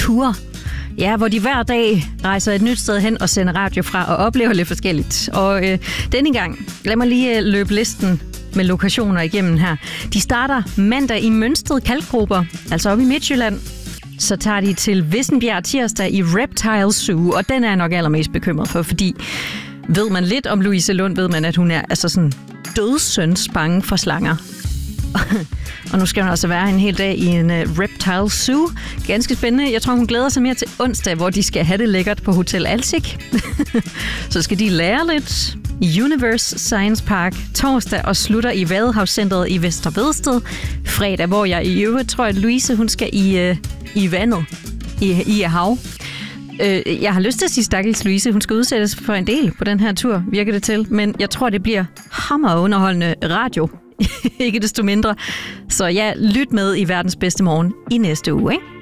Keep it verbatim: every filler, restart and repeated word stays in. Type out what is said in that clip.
tour. Ja, hvor de hver dag rejser et nyt sted hen og sender radio fra og oplever lidt forskelligt. Og øh, denne gang, lad mig lige øh, løbe listen med lokationer igennem her. De starter mandag i Mønsted Kalkgruber, altså oppe i Midtjylland. Så tager de til Vissenbjerg tirsdag i Reptile Zoo, og den er jeg nok allermest bekymret for, fordi ved man lidt om Louise Lund, ved man, at hun er altså sådan dødssyns bange for slanger. Og nu skal hun altså være en hel dag i en uh, Reptile Zoo. Ganske spændende. Jeg tror, hun glæder sig mere til onsdag, hvor de skal have det lækkert på Hotel Alsik. Så skal de lære lidt i Universe Science Park torsdag og slutter i Vadehavscentret i Vester Vedsted fredag, hvor jeg i øvrigt tror, at Louise hun skal i, uh, i vandet, i, i hav. Uh, jeg har lyst til at sige stakkels Louise. Hun skal udsættes for en del på den her tur, virker det til. Men jeg tror, det bliver hammerunderholdende radio. Ikke desto mindre. Så ja, lyt med i Verdens Bedste Morgen i næste uge, ikke?